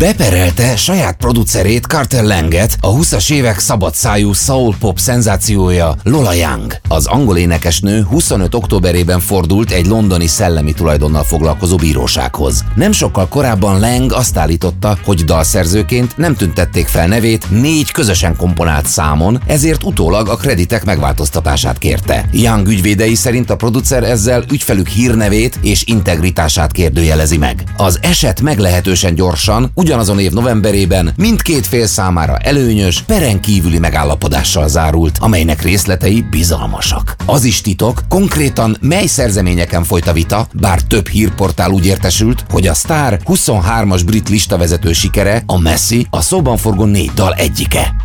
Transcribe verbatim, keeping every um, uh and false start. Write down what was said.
beperelte saját producerét Carter Langet, a huszas évek szabadszájú soul pop szenzációja Lola Young. Az angol énekesnő huszonöt októberében fordult egy londoni szellemi tulajdonnal foglalkozó bírósághoz. Nem sokkal korábban Lang azt állította, hogy dalszerzőként nem tüntették fel nevét négy közösen komponált számon, ezért utólag a kreditek megváltoztatását kérte. Young ügyvédei szerint a producer ezzel ügyfelük hírnevét és integritását kérdőjelezi meg. Az eset meglehetősen gyorsan, ugyanazon év novemberében mindkét fél számára előnyös, peren kívüli megállapodással zárult, amelynek részletei bizalmasak. Az is titok, konkrétan mely szerzeményeken folyt a vita, bár több hírportál úgy értesült, hogy a sztár huszonhármas brit listavezető sikere, a Messi, a szóban forgó négy dal egyike.